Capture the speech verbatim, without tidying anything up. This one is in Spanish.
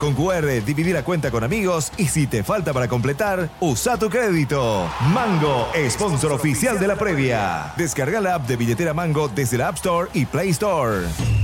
Con Q R, dividir la cuenta con amigos y si te falta para completar, usa tu crédito. Mango, sponsor oficial de la previa. Descarga la app de Billetera Mango desde la App Store y Play Store.